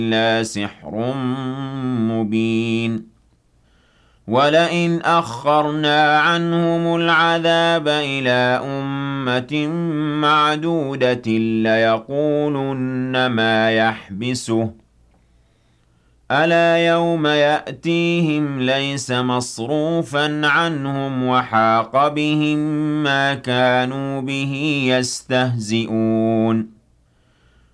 إِلَّا سِحْرٌ مُّبِينٌ وَلَئِنْ أَخَّرْنَا عَنْهُمُ الْعَذَابَ إِلَىٰ أُمَّةٍ مَّعْدُودَةٍ لَّيَقُولُنَّ مَا يَحْبِسُهُ ۗ أَلَا يَوْمَ يَأْتِيهِمْ لَيْسَ مَصْرُوفًا عَنْهُمْ وَحَاقَ بِهِم مَّا كَانُوا بِهِ يَسْتَهْزِئُونَ